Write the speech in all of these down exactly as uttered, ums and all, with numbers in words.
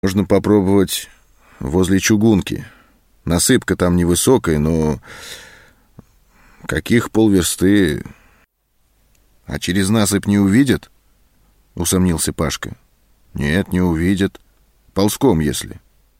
Можно попробовать возле чугунки. Насыпка там невысокая, но каких полверсты... А через насыпь не увидят? Усомнился Пашка. Нет, не увидят. Ползком, если.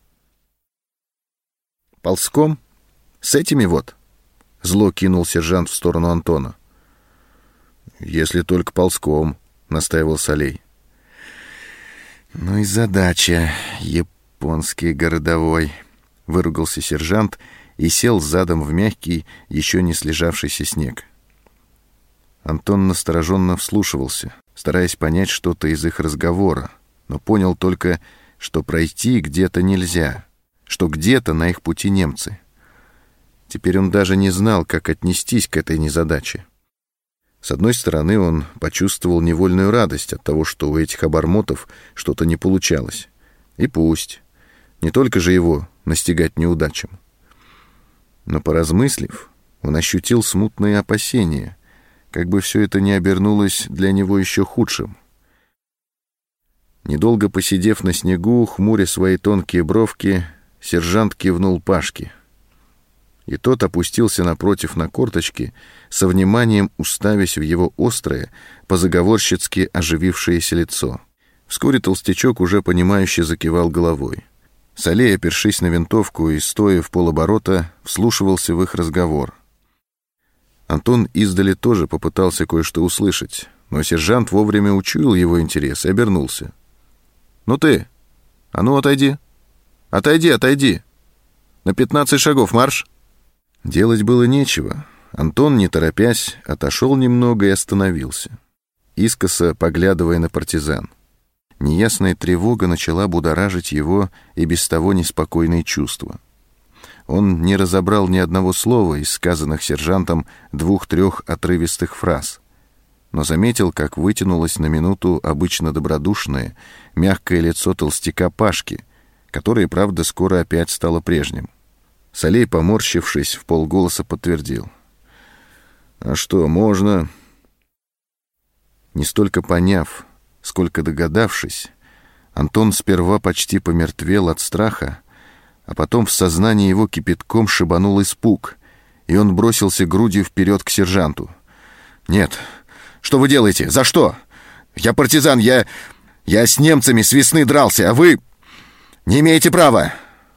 Ползком? С этими вот? Зло кинул сержант в сторону Антона. Если только ползком, настаивал Солей. Ну и задача, японский городовой, выругался сержант и сел задом в мягкий, еще не слежавшийся снег. Антон настороженно вслушивался, стараясь понять что-то из их разговора, но понял только, что пройти где-то нельзя, что где-то на их пути немцы. Теперь он даже не знал, как отнестись к этой незадаче. С одной стороны, он почувствовал невольную радость от того, что у этих обормотов что-то не получалось. И пусть. Не только же его настигать неудачам. Но, поразмыслив, он ощутил смутные опасения, как бы все это не обернулось для него еще худшим. Недолго посидев на снегу, хмуря свои тонкие бровки, сержант кивнул Пашке. И тот опустился напротив на корточки, со вниманием уставясь в его острое, по-заговорщицки оживившееся лицо. Вскоре толстячок уже понимающе закивал головой. Солей, опершись на винтовку и стоя в полоборота, вслушивался в их разговор. Антон издали тоже попытался кое-что услышать, но сержант вовремя учуял его интерес и обернулся. «Ну ты! А ну отойди! Отойди, отойди! На пятнадцать шагов марш!» Делать было нечего. Антон, не торопясь, отошел немного и остановился, искоса поглядывая на партизан. Неясная тревога начала будоражить его и без того неспокойные чувства. Он не разобрал ни одного слова из сказанных сержантом двух-трех отрывистых фраз, но заметил, как вытянулось на минуту обычно добродушное, мягкое лицо толстяка Пашки, которое, правда, скоро опять стало прежним. Солей, поморщившись, вполголоса подтвердил. «А что, можно?» Не столько поняв, сколько догадавшись, Антон сперва почти помертвел от страха, а потом в сознании его кипятком шибанул испуг, и он бросился грудью вперед к сержанту. «Нет! Что вы делаете? За что? Я партизан, я... я с немцами с весны дрался, а вы не имеете права!»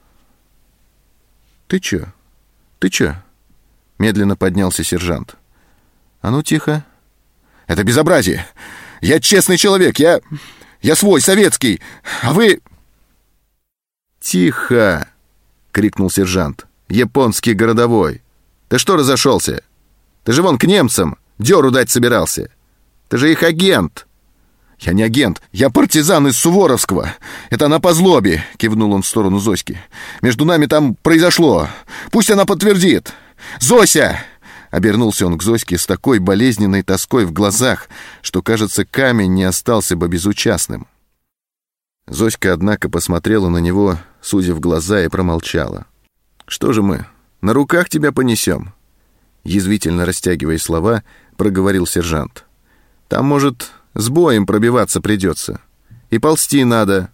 «Ты чё? Ты чё?» Медленно поднялся сержант. «А ну, тихо!» «Это безобразие! Я честный человек, я... я свой, советский, а вы...» «Тихо!» — крикнул сержант. «Японский городовой! Ты что разошелся? Ты же вон к немцам дёру дать собирался! Ты же их агент!» «Я не агент, я партизан из Суворовского! Это она по злобе!» — кивнул он в сторону Зоськи. «Между нами там произошло! Пусть она подтвердит! Зося!» Обернулся он к Зоське с такой болезненной тоской в глазах, что, кажется, камень не остался бы безучастным. Зоська, однако, посмотрела на него, сузив глаза, и промолчала. «Что же мы, на руках тебя понесем?» Язвительно растягивая слова, проговорил сержант. «Там, может, с боем пробиваться придется. И ползти надо».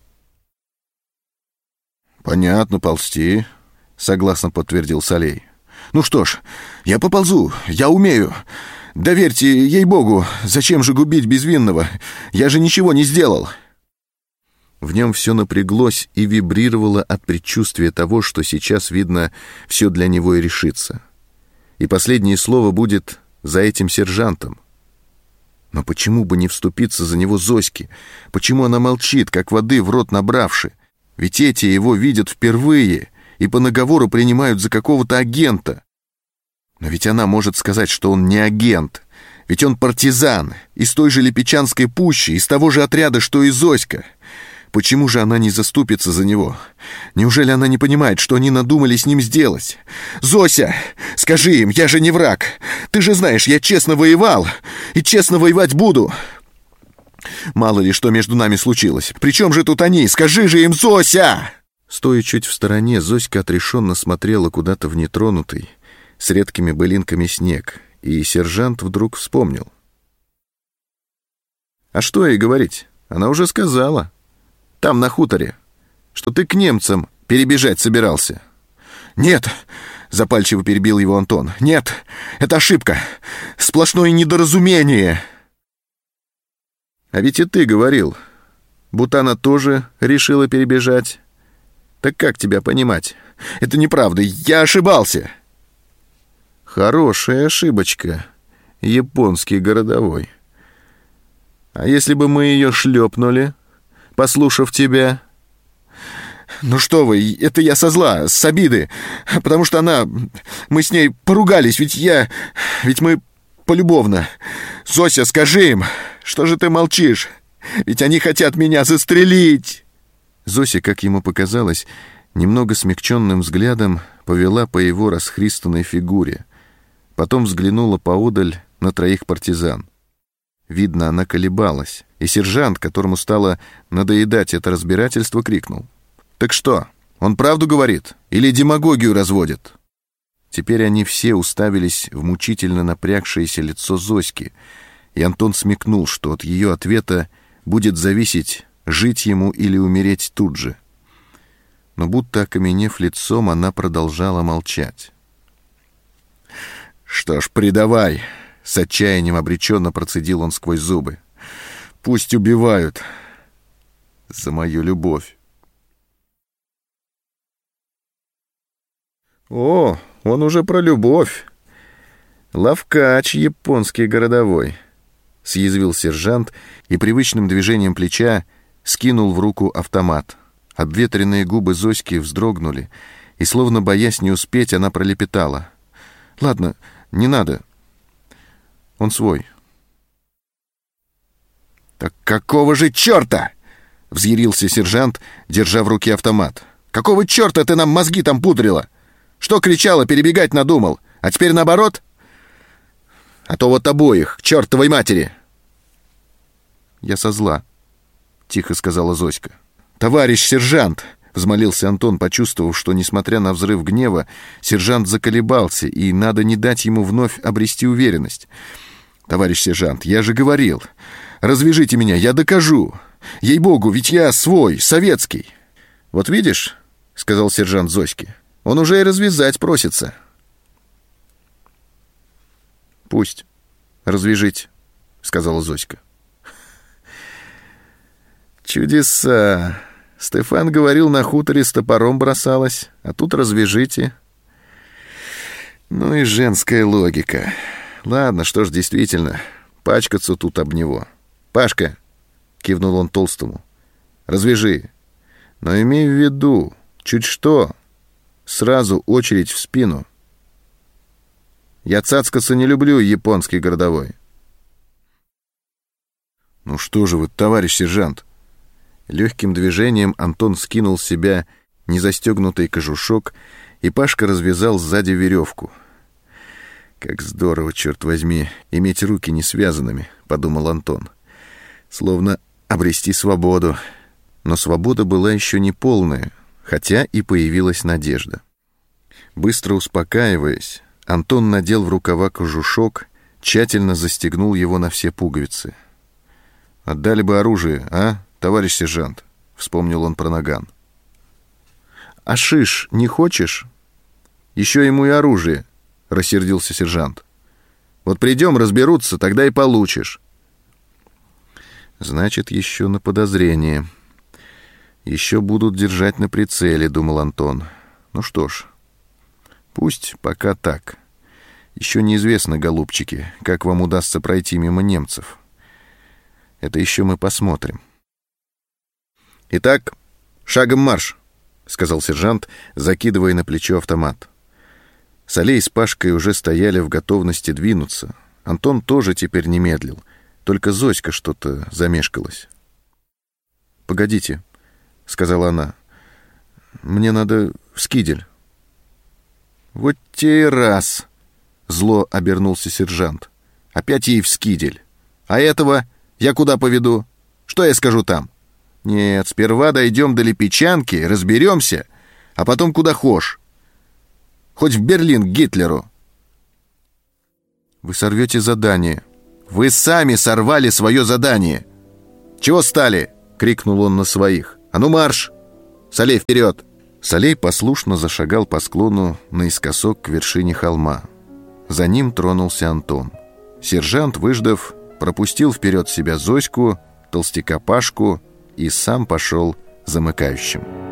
«Понятно, ползти», — согласно подтвердил Солей. «Ну что ж, я поползу, я умею. Доверьте, ей-богу, зачем же губить безвинного? Я же ничего не сделал». В нем все напряглось и вибрировало от предчувствия того, что сейчас, видно, все для него и решится. И последнее слово будет за этим сержантом. Но почему бы не вступиться за него Зоське? Почему она молчит, как воды в рот набравши? Ведь эти его видят впервые и по наговору принимают за какого-то агента. Но ведь она может сказать, что он не агент. Ведь он партизан, из той же Липичанской пущи, из того же отряда, что и Зоська. Почему же она не заступится за него? Неужели она не понимает, что они надумали с ним сделать? «Зося, скажи им, я же не враг. Ты же знаешь, я честно воевал и честно воевать буду. Мало ли что между нами случилось. При чем же тут они? Скажи же им, Зося!» Стоя чуть в стороне, Зоська отрешенно смотрела куда-то в нетронутый, с редкими былинками снег, и сержант вдруг вспомнил. «А что ей говорить? Она уже сказала. Там, на хуторе, что ты к немцам перебежать собирался». «Нет!» — запальчиво перебил его Антон. «Нет, это ошибка! Сплошное недоразумение!» «А ведь и ты говорил, будто она тоже решила перебежать. Так как тебя понимать?» «Это неправда, я ошибался!» «Хорошая ошибочка, японский городовой. А если бы мы ее шлепнули, послушав тебя?» «Ну что вы, это я со зла, с обиды, потому что она... Мы с ней поругались, ведь я... Ведь мы полюбовно. Зося, скажи им, что же ты молчишь? Ведь они хотят меня застрелить!» Зося, как ему показалось, немного смягченным взглядом повела по его расхристанной фигуре. Потом взглянула поодаль на троих партизан. Видно, она колебалась, и сержант, которому стало надоедать это разбирательство, крикнул: «Так что, он правду говорит или демагогию разводит?» Теперь они все уставились в мучительно напрягшееся лицо Зоськи, и Антон смекнул, что от ее ответа будет зависеть, жить ему или умереть тут же. Но будто окаменев лицом, она продолжала молчать. «Что ж, предавай!» — с отчаянием обреченно процедил он сквозь зубы. «Пусть убивают за мою любовь». «О, он уже про любовь. Ловкач японский городовой», — съязвил сержант и привычным движением плеча скинул в руку автомат. Обветренные губы Зоськи вздрогнули, и, словно боясь не успеть, она пролепетала: «Ладно, не надо. Он свой». «Так какого же черта?» — взъярился сержант, держа в руке автомат. «Какого черта ты нам мозги там пудрила? Что кричала, перебегать надумал? А теперь наоборот? А то вот обоих, к чертовой матери!» «Я со зла», — тихо сказала Зоська. «Товарищ сержант!» — взмолился Антон, почувствовав, что, несмотря на взрыв гнева, сержант заколебался, и надо не дать ему вновь обрести уверенность. «Товарищ сержант, я же говорил. Развяжите меня, я докажу. Ей-богу, ведь я свой, советский». «Вот видишь», — сказал сержант Зоське, — «он уже и развязать просится». «Пусть. Развяжите», — сказала Зоська. «Чудеса! Стефан говорил, на хуторе с топором бросалась, а тут развяжите». Ну и женская логика. Ладно, что ж, действительно, пачкаться тут об него. «Пашка», — кивнул он толстому, — «развяжи. Но имей в виду, чуть что, сразу очередь в спину. Я цацкаться не люблю, японский городовой». «Ну что же вы, товарищ сержант?» Легким движением Антон скинул с себя незастегнутый кожушок, и Пашка развязал сзади веревку. «Как здорово, черт возьми, иметь руки не связанными», — подумал Антон. «Словно обрести свободу». Но свобода была еще не полная, хотя и появилась надежда. Быстро успокаиваясь, Антон надел в рукава кожушок, тщательно застегнул его на все пуговицы. «Отдали бы оружие, а, товарищ сержант?» — вспомнил он про наган. «А шиш не хочешь? Еще ему и оружие», — рассердился сержант. «Вот придем, разберутся, тогда и получишь». «Значит, еще на подозрение. Еще будут держать на прицеле», — думал Антон. «Ну что ж, пусть пока так. Еще неизвестно, голубчики, как вам удастся пройти мимо немцев. Это еще мы посмотрим». «Итак, шагом марш», — сказал сержант, закидывая на плечо автомат. Солей с Пашкой уже стояли в готовности двинуться. Антон тоже теперь не медлил, только Зоська что-то замешкалась. «Погодите», — сказала она, — «мне надо в скидель». «Вот те и раз», — зло обернулся сержант. «Опять ей в скидель. А этого я куда поведу? Что я скажу там? Нет, сперва дойдем до Липичанки, разберемся, а потом куда хошь. Хоть в Берлин к Гитлеру». «Вы сорвете задание». «Вы сами сорвали свое задание». «Чего стали?» — крикнул он на своих. «А ну марш!» Солей, вперед!» Солей послушно зашагал по склону наискосок к вершине холма. За ним тронулся Антон. Сержант, выждав, пропустил вперед себя Зоську, толстяка Пашку и сам пошел замыкающим.